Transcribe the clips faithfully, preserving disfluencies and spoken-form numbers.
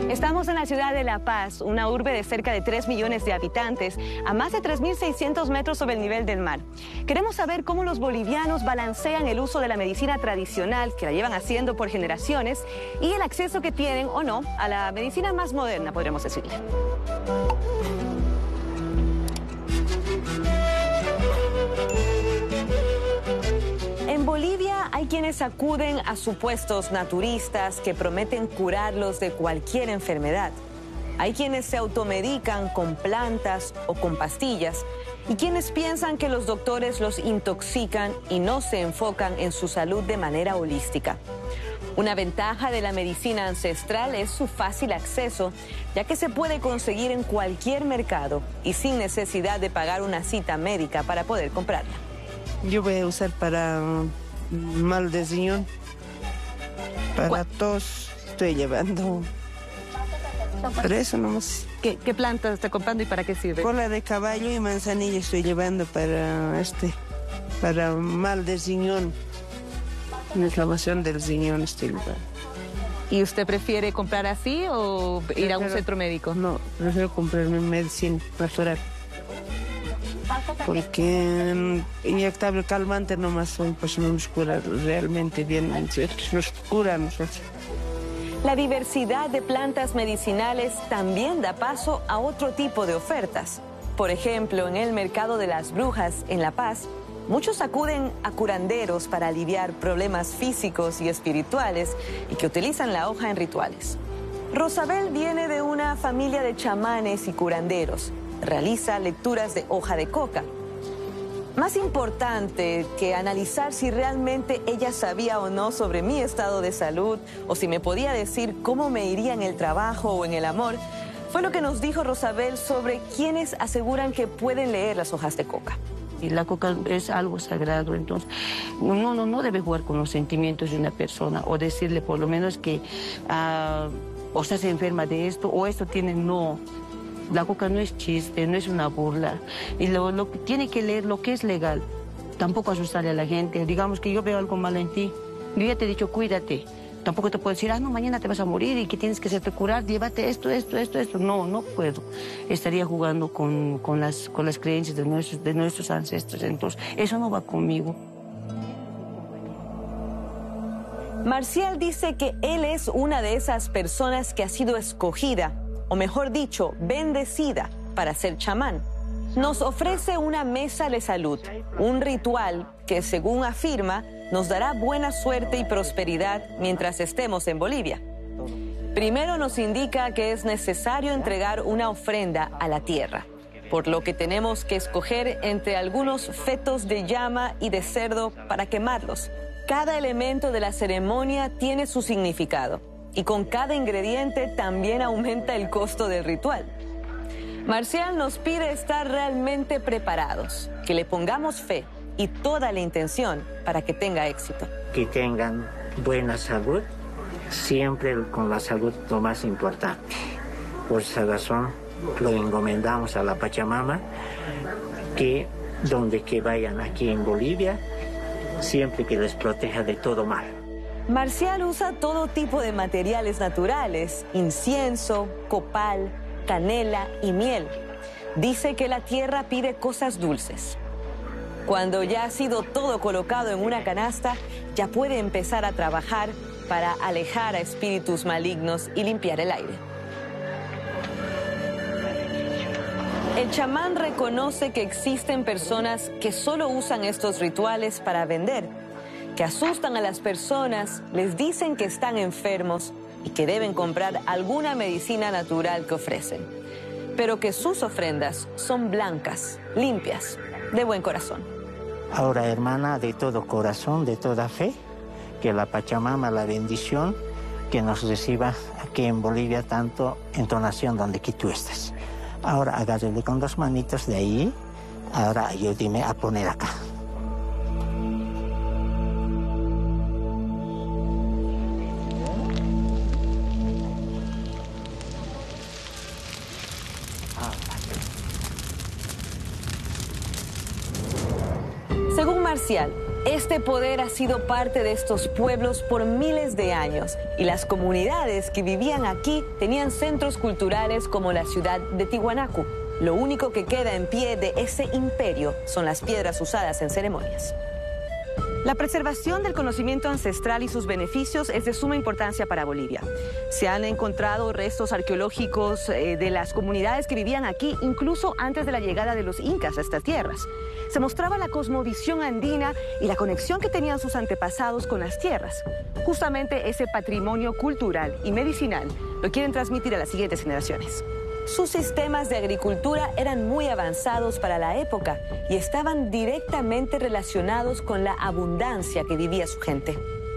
Estamos en la ciudad de La Paz, una urbe de cerca de tres millones de habitantes, a más de tres mil seiscientos metros sobre el nivel del mar. Queremos saber cómo los bolivianos balancean el uso de la medicina tradicional, que la llevan haciendo por generaciones, y el acceso que tienen o no a la medicina más moderna, podríamos decirle. En Bolivia hay quienes acuden a supuestos naturistas que prometen curarlos de cualquier enfermedad. Hay quienes se automedican con plantas o con pastillas y quienes piensan que los doctores los intoxican y no se enfocan en su salud de manera holística. Una ventaja de la medicina ancestral es su fácil acceso, ya que se puede conseguir en cualquier mercado y sin necesidad de pagar una cita médica para poder comprarla. Yo voy a usar para mal de riñón, para tos, estoy llevando. Para eso nomás. ¿Qué, qué planta está comprando y para qué sirve? Cola de caballo y manzanilla estoy llevando para este, para mal de riñón. Una inflamación del riñón estoy llevando. ¿Y usted prefiere comprar así o ir prefiero, a un centro médico? No, prefiero comprarme medicina natural. Porque inyectable calmante nomás son, pues no nos cura realmente bien, nos cura a nosotros. La diversidad de plantas medicinales también da paso a otro tipo de ofertas. Por ejemplo, en el mercado de las brujas en La Paz, muchos acuden a curanderos para aliviar problemas físicos y espirituales y que utilizan la hoja en rituales. Rosabel viene de una familia de chamanes y curanderos. Realiza lecturas de hoja de coca. Más importante que analizar si realmente ella sabía o no sobre mi estado de salud o si me podía decir cómo me iría en el trabajo o en el amor, fue lo que nos dijo Rosabel sobre quienes aseguran que pueden leer las hojas de coca. Y la coca es algo sagrado, entonces uno no, no debe jugar con los sentimientos de una persona o decirle por lo menos que uh, o sea, se enferma de esto o esto tiene, no. La coca no es chiste, no es una burla. Y lo, lo tiene que leer lo que es legal. Tampoco asustarle a la gente. Digamos que yo veo algo malo en ti. Yo ya te he dicho, cuídate. Tampoco te puedo decir, ah, no, mañana te vas a morir y que tienes que hacerte curar, llévate esto, esto, esto, esto. No, no puedo. Estaría jugando con, con, las, con las creencias de nuestros, de nuestros ancestros. Entonces, eso no va conmigo. Marcial dice que él es una de esas personas que ha sido escogida, o mejor dicho, bendecida para ser chamán. Nos ofrece una mesa de salud, un ritual que, según afirma, nos dará buena suerte y prosperidad mientras estemos en Bolivia. Primero nos indica que es necesario entregar una ofrenda a la tierra, por lo que tenemos que escoger entre algunos fetos de llama y de cerdo para quemarlos. Cada elemento de la ceremonia tiene su significado. Y con cada ingrediente también aumenta el costo del ritual. Marcial nos pide estar realmente preparados, que le pongamos fe y toda la intención para que tenga éxito. Que tengan buena salud, siempre con la salud lo más importante. Por esa razón lo encomendamos a la Pachamama, que donde que vayan aquí en Bolivia, siempre que les proteja de todo mal. Marcial usa todo tipo de materiales naturales, incienso, copal, canela y miel. Dice que la tierra pide cosas dulces. Cuando ya ha sido todo colocado en una canasta, ya puede empezar a trabajar para alejar a espíritus malignos y limpiar el aire. El chamán reconoce que existen personas que solo usan estos rituales para vender, que asustan a las personas, les dicen que están enfermos y que deben comprar alguna medicina natural que ofrecen, pero que sus ofrendas son blancas, limpias, de buen corazón. Ahora, hermana, de todo corazón, de toda fe, que la Pachamama, la bendición, que nos reciba aquí en Bolivia, tanto entonación donde que tú estés. Ahora agárrele con dos manitos de ahí, ahora ayúdeme a poner acá. Según Marcial, Este poder ha sido parte de estos pueblos por miles de años y las comunidades que vivían aquí tenían centros culturales como la ciudad de Tiwanaku. Lo único que queda en pie de ese imperio son las piedras usadas en ceremonias. La preservación del conocimiento ancestral y sus beneficios es de suma importancia para Bolivia. Se han encontrado restos arqueológicos eh, de las comunidades que vivían aquí incluso antes de la llegada de los incas a estas tierras. Se mostraba la cosmovisión andina y la conexión que tenían sus antepasados con las tierras. Justamente ese patrimonio cultural y medicinal lo quieren transmitir a las siguientes generaciones. Sus sistemas de agricultura eran muy avanzados para la época y estaban directamente relacionados con la abundancia que vivía su gente.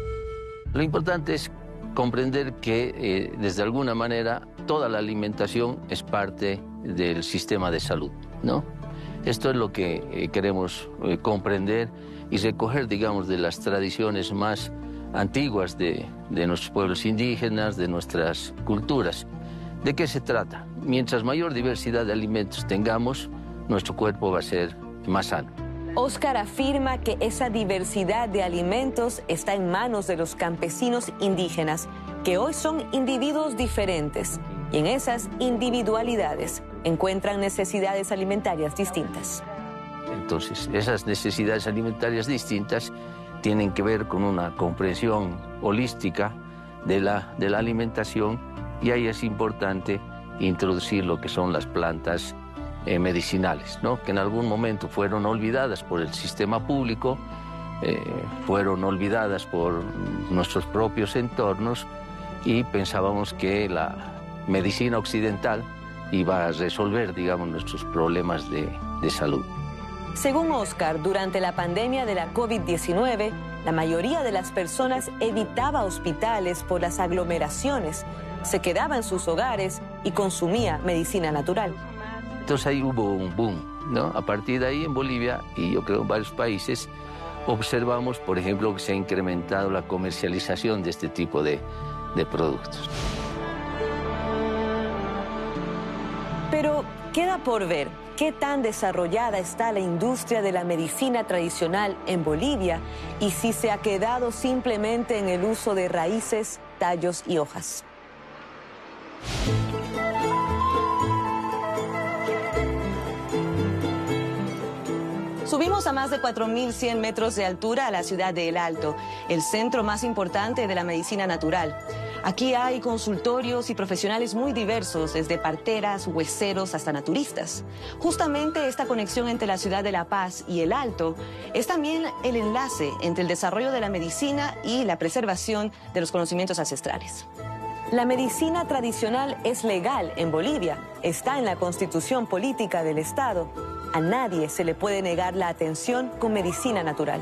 Lo importante es comprender que eh, desde alguna manera toda la alimentación es parte del sistema de salud, ¿no? Esto es lo que eh, queremos eh, comprender y recoger, digamos, de las tradiciones más antiguas de, de nuestros pueblos indígenas, de nuestras culturas. ¿De qué se trata? Mientras mayor diversidad de alimentos tengamos, nuestro cuerpo va a ser más sano. Oscar afirma que esa diversidad de alimentos está en manos de los campesinos indígenas, que hoy son individuos diferentes, y en esas individualidades encuentran necesidades alimentarias distintas. Entonces, esas necesidades alimentarias distintas tienen que ver con una comprensión holística de la, de la alimentación, y ahí es importante introducir lo que son las plantas eh, medicinales, ¿no? Que en algún momento fueron olvidadas por el sistema público, eh, fueron olvidadas por nuestros propios entornos y pensábamos que la medicina occidental iba a resolver, digamos, nuestros problemas de, de salud. Según Oscar, durante la pandemia de la COVID diecinueve, la mayoría de las personas evitaba hospitales por las aglomeraciones, se quedaba en sus hogares y consumía medicina natural. Entonces ahí hubo un boom, ¿no? A partir de ahí en Bolivia, y yo creo en varios países, observamos, por ejemplo, que se ha incrementado la comercialización de este tipo de, de productos. Pero queda por ver qué tan desarrollada está la industria de la medicina tradicional en Bolivia y si se ha quedado simplemente en el uso de raíces, tallos y hojas. Subimos a más de cuatro mil cien metros de altura a la ciudad de El Alto, el centro más importante de la medicina natural. Aquí hay consultorios y profesionales muy diversos, desde parteras, hueseros hasta naturistas. Justamente esta conexión entre la ciudad de La Paz y El Alto es también el enlace entre el desarrollo de la medicina y la preservación de los conocimientos ancestrales. La medicina tradicional es legal en Bolivia, está en la constitución política del Estado. A nadie se le puede negar la atención con medicina natural.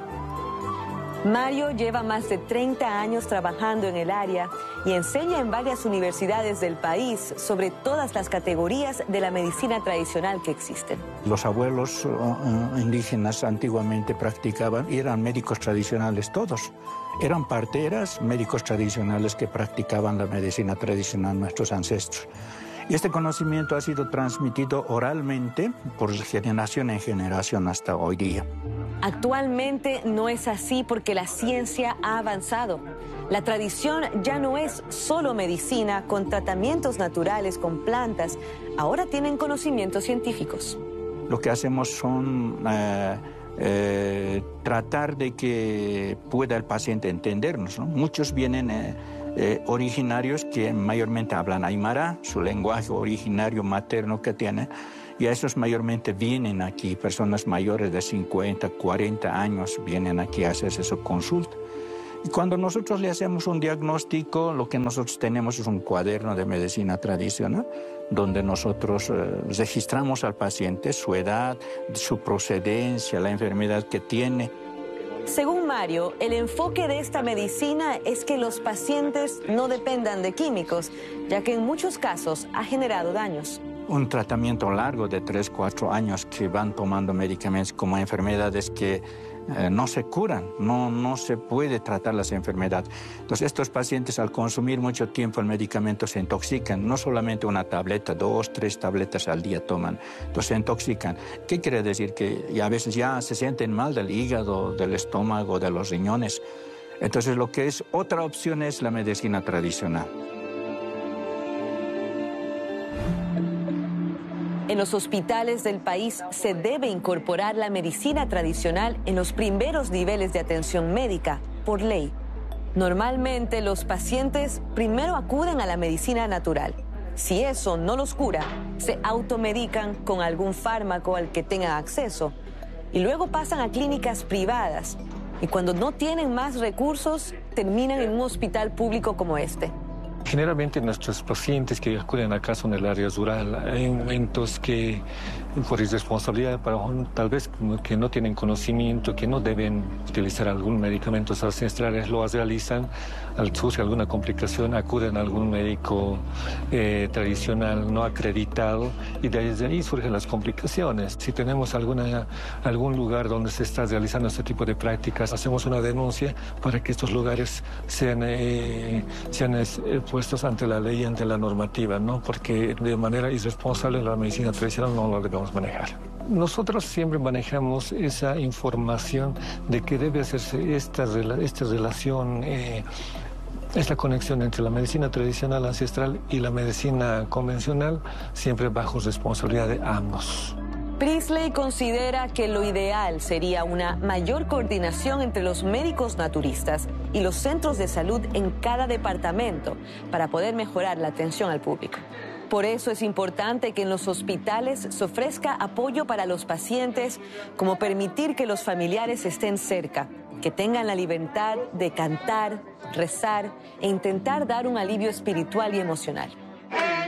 Mario lleva más de treinta años trabajando en el área y enseña en varias universidades del país sobre todas las categorías de la medicina tradicional que existen. Los abuelos uh, indígenas antiguamente practicaban y eran médicos tradicionales todos. Eran parteras, médicos tradicionales que practicaban la medicina tradicional, nuestros ancestros. Y este conocimiento ha sido transmitido oralmente por generación en generación hasta hoy día. Actualmente no es así porque la ciencia ha avanzado. La tradición ya no es solo medicina con tratamientos naturales, con plantas. Ahora tienen conocimientos científicos. Lo que hacemos son eh, eh, tratar de que pueda el paciente entendernos, ¿no? Muchos vienen eh, eh, originarios que mayormente hablan aymara, su lenguaje originario materno que tienen. Y a esos mayormente vienen aquí, personas mayores de cincuenta, cuarenta años vienen aquí a hacerse su consulta. Y cuando nosotros le hacemos un diagnóstico, lo que nosotros tenemos es un cuaderno de medicina tradicional, donde nosotros eh, registramos al paciente su edad, su procedencia, la enfermedad que tiene. Según Mario, el enfoque de esta medicina es que los pacientes no dependan de químicos, ya que en muchos casos ha generado daños. Un tratamiento largo de tres, cuatro años que van tomando medicamentos como enfermedades que eh, no se curan, no, no se puede tratar las enfermedades. Entonces estos pacientes al consumir mucho tiempo el medicamento se intoxican, no solamente una tableta, dos, tres tabletas al día toman, entonces se intoxican. ¿Qué quiere decir? Que y a veces ya se sienten mal del hígado, del estómago, de los riñones. Entonces lo que es otra opción es la medicina tradicional. En los hospitales del país se debe incorporar la medicina tradicional en los primeros niveles de atención médica, por ley. Normalmente los pacientes primero acuden a la medicina natural. Si eso no los cura, se automedican con algún fármaco al que tengan acceso y luego pasan a clínicas privadas y cuando no tienen más recursos terminan en un hospital público como este. Generalmente nuestros pacientes que acuden acá son del área rural, hay momentos que por irresponsabilidad, tal vez que no tienen conocimiento, que no deben utilizar algún medicamento ancestrales, lo realizan, al surge alguna complicación, acuden a algún médico eh, tradicional no acreditado y desde ahí surgen las complicaciones. Si tenemos alguna, algún lugar donde se está realizando este tipo de prácticas, hacemos una denuncia para que estos lugares sean, eh, sean eh, puestos ante la ley, ante la normativa, ¿no? Porque de manera irresponsable la medicina tradicional no lo debemos manejar. Nosotros siempre manejamos esa información de que debe hacerse esta, esta relación, eh, esta conexión entre la medicina tradicional ancestral y la medicina convencional, siempre bajo responsabilidad de ambos. Priestley considera que lo ideal sería una mayor coordinación entre los médicos naturistas y los centros de salud en cada departamento para poder mejorar la atención al público. Por eso es importante que en los hospitales se ofrezca apoyo para los pacientes, como permitir que los familiares estén cerca, que tengan la libertad de cantar, rezar e intentar dar un alivio espiritual y emocional.